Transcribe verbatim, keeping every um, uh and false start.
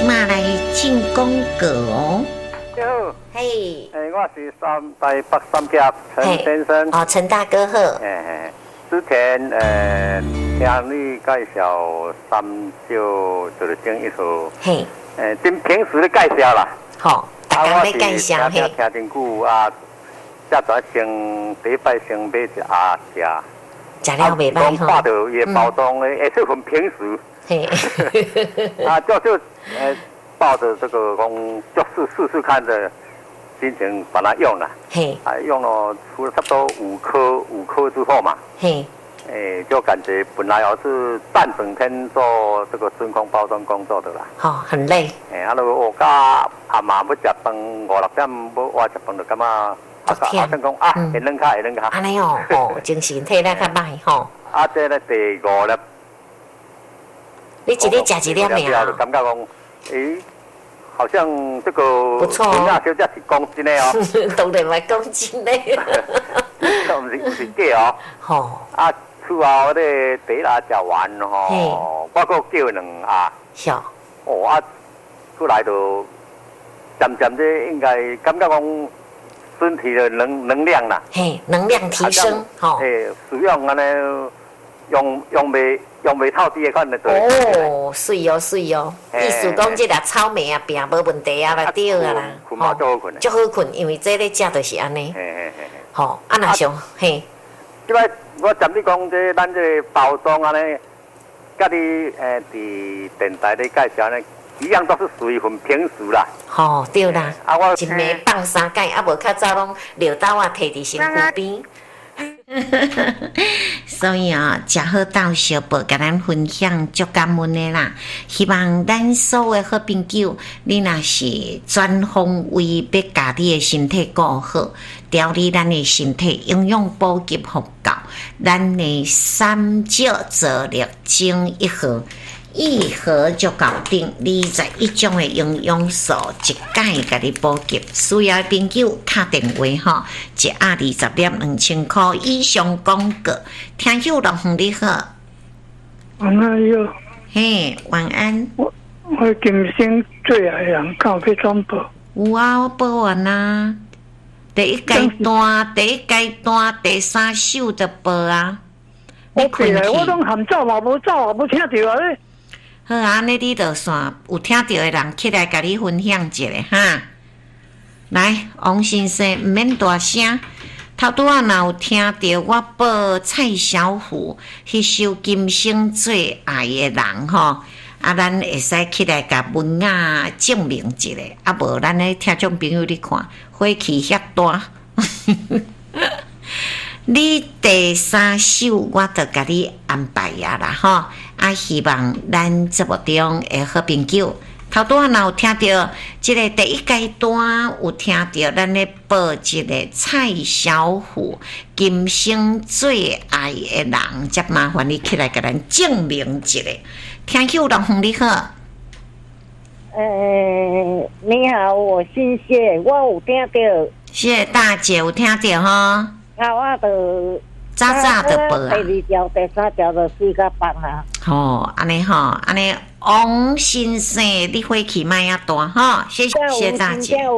即马来进广告哦。 你好， 嘿， 诶，我是三台北三甲陈先生。 哦，陈大哥好。 诶，之前诶听你介绍三九就是整一套， 嘿， 诶，真平时的介绍啦。 好，大家要介绍嘿。 听真久啊，才才先第一摆先买一鸭食。 食了袂歹吼。 看到伊的包装咧，也是很平时。嘿。啊，就就呃，抱着这个讲，就是试试看的心情把它用了。嘿。啊，用了除了差不多五颗五颗之后嘛。嘿。诶，就感觉本来我是半整天做这个真空包装工作的啦。 哦，很累。诶， 啊，那我甲阿妈要食饭，五六点要我食饭就感觉。啊，好像讲啊，会冷卡会冷卡。 安尼哦，吼，精神体力较歹吼。 啊，这咧第五粒， 你一日食一粒尔？ 感觉讲，诶，好像这个不错哦。 那小只是公斤的哦。 当然嘛，公斤嘞。 都唔是唔是假哦。吼。啊，厝后咧第一下食完吼，我搁叫两下。是。哦啊，过来就渐渐的应该感觉讲。身体的能能量啦，嘿， 能量提升，吼， 嘿，使用安尼用用袂用袂透底的款的做。 哦，水哦水哦，意思讲这粒草莓啊，病无问题啊，来对啊啦， 困嘛足好困， 足好困，因为这咧食就是安尼，嘿嘿嘿，吼，啊那上嘿， 即摆我暂时讲这咱这包装安尼，甲你诶伫电台咧介绍呢。一样都是属于很平时啦。 吼、哦，对啦。啊，我一暝放三盖，啊无较早拢尿豆啊摕伫身躯边。所以啊、哦，食好到小宝甲咱分享足感恩的啦。希望咱所有好朋友，你若是全方位要家己的身体顾好，调理咱的身体，营养补给互够，咱的三焦做力精一盒。一盒就搞定，二十一种的营养素，一解甲你补给。需要的朋友打电话吼，一盒二十粒两千块以上广告。听友老兄你好， 晚安哟。 嘿，晚安。 我我今生最爱人到要怎报？ 有啊，我报完啦。第一阶段，第一阶段，第三首就报啊。 我困去，我拢含走嘛，无走也无听到啊咧。 好啊，那你就算有听到的人起来，甲你分享一下哈。来，王先生，唔免大声。头拄仔若有听到我报蔡小虎迄首《今生最爱的人》吼，啊，咱会使起来甲文雅证明一下，啊，无咱咧听众朋友你看，火气遐大。你第三首我就甲你安排啊啦吼，啊希望咱节目中的好朋友，头拄仔若有听到即个第一阶段有听到咱咧报一个蔡小虎今生最爱的人，则麻烦你起来甲咱证明一下。听友老兄你好， 呃，你好，我姓谢，我有听到。 谢大姐有听到吼。 啊，我就早早就报啊！ 第二条、第三条就四个放啊。 吼，安尼吼，安尼王先生，你火气莫遐大吼，谢谢谢大姐。